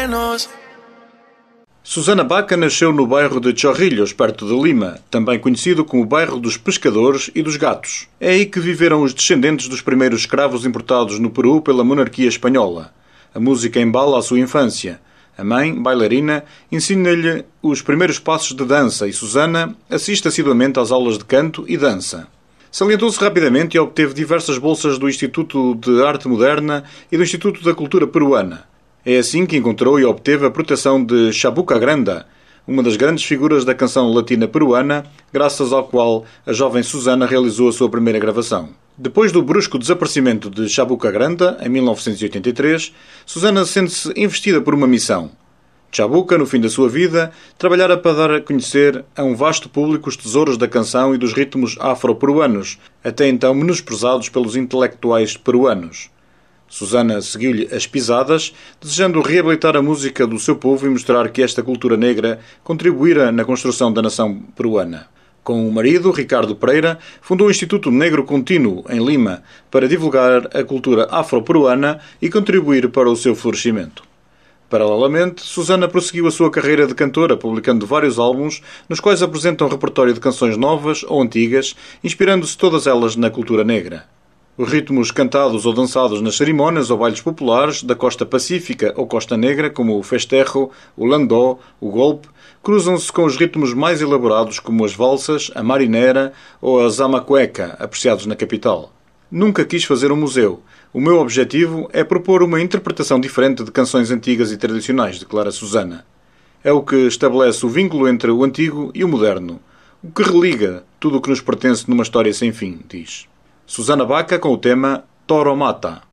menos. Susana Baca nasceu no bairro de Chorrilhos, perto de Lima, também conhecido como o bairro dos Pescadores e dos Gatos. É aí que viveram os descendentes dos primeiros escravos importados no Peru pela monarquia espanhola. A música embala a sua infância. A mãe, bailarina, ensina-lhe os primeiros passos de dança e Susana assiste assiduamente às aulas de canto e dança. Salientou-se rapidamente e obteve diversas bolsas do Instituto de Arte Moderna e do Instituto da Cultura Peruana. É assim que encontrou e obteve a proteção de Chabuca Granda, uma das grandes figuras da canção latina peruana, graças ao qual a jovem Susana realizou a sua primeira gravação. Depois do brusco desaparecimento de Chabuca Granda, em 1983, Susana sente-se investida por uma missão. Chabuca, no fim da sua vida, trabalhara para dar a conhecer a um vasto público os tesouros da canção e dos ritmos afro-peruanos, até então menosprezados pelos intelectuais peruanos. Susana seguiu-lhe as pisadas, desejando reabilitar a música do seu povo e mostrar que esta cultura negra contribuíra na construção da nação peruana. Com o marido, Ricardo Pereira, fundou o Instituto Negro Contínuo, em Lima, para divulgar a cultura afro-peruana e contribuir para o seu florescimento. Paralelamente, Susana prosseguiu a sua carreira de cantora, publicando vários álbuns, nos quais apresenta um repertório de canções novas ou antigas, inspirando-se todas elas na cultura negra. Os ritmos cantados ou dançados nas cerimónias ou bailes populares da costa pacífica ou costa negra, como o festejo, o landó, o golpe, cruzam-se com os ritmos mais elaborados como as valsas, a marinera ou a zamacueca, apreciados na capital. Nunca quis fazer um museu. O meu objetivo é propor uma interpretação diferente de canções antigas e tradicionais, declara Susana. É o que estabelece o vínculo entre o antigo e o moderno, o que religa tudo o que nos pertence numa história sem fim, diz. Susana Baca com o tema Toro Mata.